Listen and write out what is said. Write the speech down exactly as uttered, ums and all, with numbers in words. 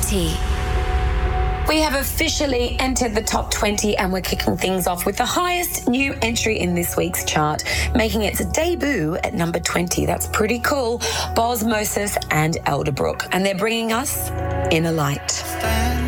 twenty. We have officially entered the top twenty and we're kicking things off with the highest new entry in this week's chart, making its debut at number twenty. That's pretty cool. Boz Moses and Elderbrook. And they're bringing us Inner Light.